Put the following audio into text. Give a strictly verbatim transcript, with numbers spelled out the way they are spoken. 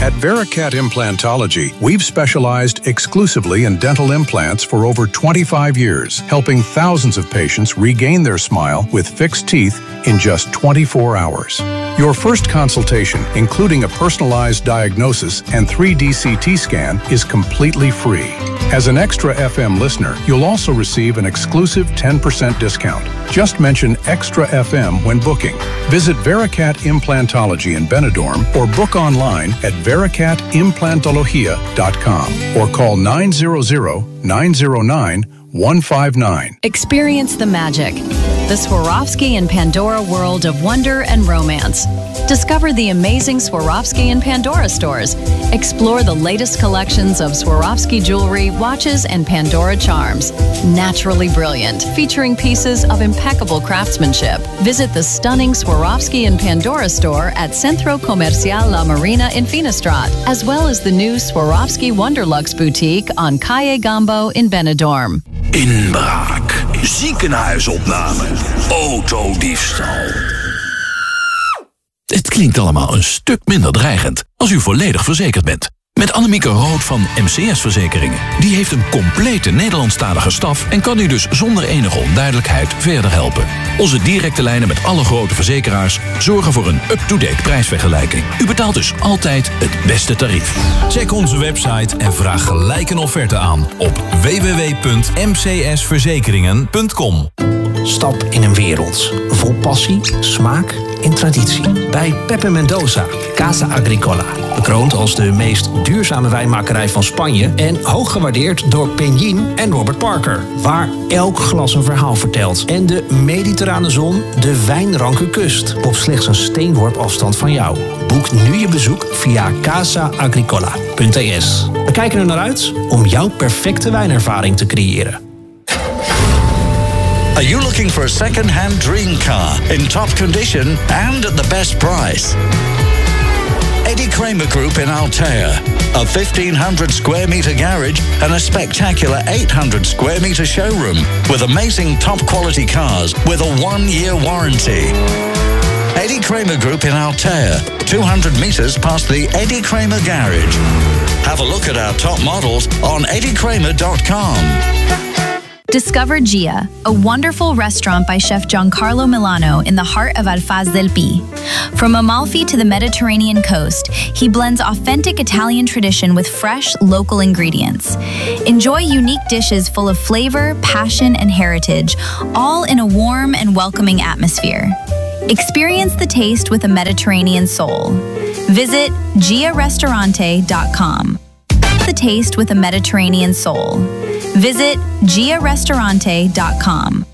At Vericat Implantology, we've specialized exclusively in dental implants for over twenty-five years, helping thousands of patients regain their smile with fixed teeth in just twenty-four hours. Your first consultation, including a personalized diagnosis and three D C T scan, is completely free. As an Extra F M listener, you'll also receive an exclusive ten percent discount. Just mention Extra F M when booking. Visit Vericat Implantology in Benidorm or book online at vericat implantologia dot com or call nine hundred, nine oh nine, one five nine. Experience the magic. The Swarovski and Pandora world of wonder and romance. Discover the amazing Swarovski and Pandora stores. Explore the latest collections of Swarovski jewelry, watches, and Pandora charms. Naturally brilliant, featuring pieces of impeccable craftsmanship. Visit the stunning Swarovski and Pandora store at Centro Comercial La Marina in Finestrat, as well as the new Swarovski Wonderlux boutique on Calle Gambo in Benidorm. Inbraak, ziekenhuisopname, autodiefstal. Het klinkt allemaal een stuk minder dreigend als u volledig verzekerd bent. Met Annemieke Rood van M C S Verzekeringen. Die heeft een complete Nederlandstalige staf en kan u dus zonder enige onduidelijkheid verder helpen. Onze directe lijnen met alle grote verzekeraars zorgen voor een up-to-date prijsvergelijking. U betaalt dus altijd het beste tarief. Check onze website en vraag gelijk een offerte aan op w w w punt m c s verzekeringen punt com. Stap in een wereld vol passie, smaak en traditie. Bij Pepe Mendoza, Casa Agricola. Bekroond als de meest duurzame wijnmakerij van Spanje en hoog gewaardeerd door Peñín en Robert Parker. Waar elk glas een verhaal vertelt en de mediterrane zon de wijnranke kust. Op slechts een steenworp afstand van jou. Boek nu je bezoek via casa agricola punt e s. We kijken er naar uit om jouw perfecte wijnervaring te creëren. Are you looking for a second-hand dream car in top condition and at the best price? Eddie Kramer Group in Altea. A fifteen hundred square meter garage and a spectacular eight hundred square meter showroom with amazing top quality cars with a one-year warranty. Eddie Kramer Group in Altea, two hundred meters past the Eddie Kramer garage. Have a look at our top models on eddie kramer dot com. Discover Gia, a wonderful restaurant by Chef Giancarlo Milano in the heart of Alfaz del Pi. From Amalfi to the Mediterranean coast, he blends authentic Italian tradition with fresh, local ingredients. Enjoy unique dishes full of flavor, passion, and heritage, all in a warm and welcoming atmosphere. Experience the taste with a Mediterranean soul. Visit gia restaurante dot com. The taste with a Mediterranean soul. Visit gia restaurante dot com.